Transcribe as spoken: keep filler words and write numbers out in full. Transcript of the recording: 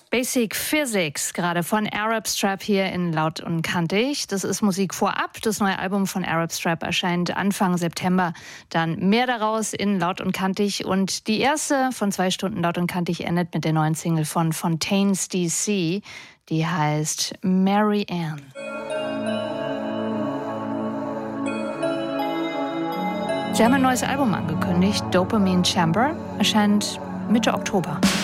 Basic Physics, gerade von Arab Strap hier in Laut und Kantig. Das ist Musik vorab. Das neue Album von Arab Strap erscheint Anfang September. Dann mehr daraus in Laut und Kantig. Und die erste von zwei Stunden Laut und Kantig endet mit der neuen Single von Fontaines D C. Die heißt Mary Ann. Sie haben ein neues Album angekündigt. Dopamine Chamber erscheint Mitte Oktober.